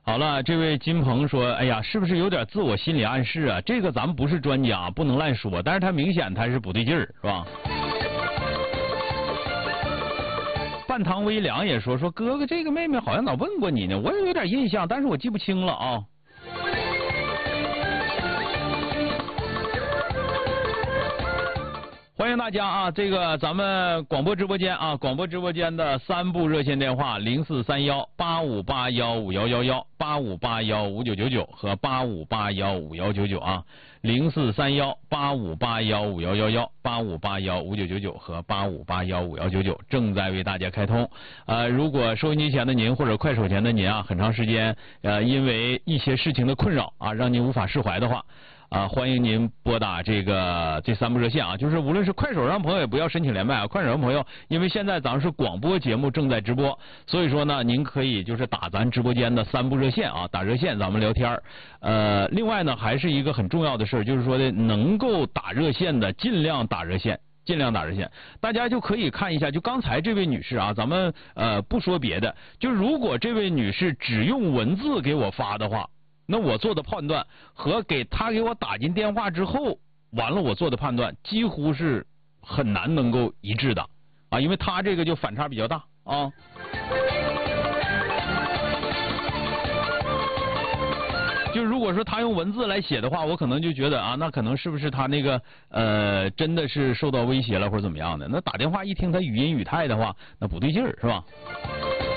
好了，这位金鹏说，哎呀，是不是有点自我心理暗示啊？这个咱们不是专家，不能乱说，但是他明显他是不对劲儿，是吧？半糖微凉也说哥哥，这个妹妹好像老问过你呢，我也有点印象，但是我记不清了啊。欢迎大家啊！这个咱们广播直播间啊，广播直播间的3部热线电话：043185815111、85815999和85815199啊，043185815111、85815999和85815199正在为大家开通。如果收音机前的您或者快手前的您啊，很长时间因为一些事情的困扰啊，让您无法释怀的话。欢迎您拨打这3部热线啊，就是无论是快手上朋友也不要申请连麦啊，快手上朋友，因为现在咱们是广播节目正在直播，所以说呢，您可以就是打咱直播间的3部热线啊，打热线咱们聊天另外呢，还是一个很重要的事，就是说的能够打热线的尽量打热线。尽量打热线，大家就可以看一下，就刚才这位女士啊，咱们不说别的，就如果这位女士只用文字给我发的话。那我做的判断和他给我打进电话之后，完了我做的判断几乎是很难能够一致的啊，因为他这个就反差比较大啊。就如果说他用文字来写的话，我可能就觉得啊，那可能是不是他那个真的是受到威胁了或者怎么样的？那打电话一听他语音语态的话，那不对劲儿是吧？